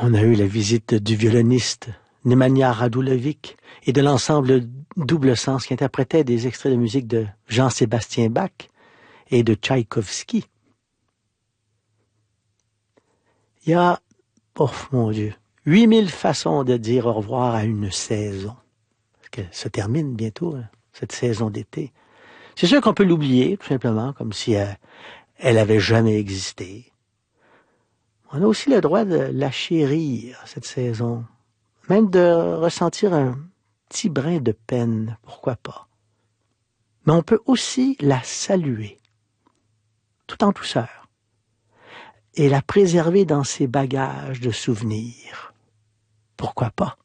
On a eu la visite du violoniste Nemanja Radulovic et de l'ensemble Double Sens qui interprétait des extraits de musique de Jean-Sébastien Bach et de Tchaïkovski. Il y a, oh mon Dieu, 8000 façons de dire au revoir à une saison. Parce qu'elle se termine bientôt, hein, cette saison d'été. C'est sûr qu'on peut l'oublier, tout simplement, comme si elle avait jamais existé. On a aussi le droit de la chérir, cette saison. Même de ressentir un petit brin de peine, pourquoi pas. Mais on peut aussi la saluer, tout en douceur, et la préserver dans ses bagages de souvenirs. Pourquoi pas?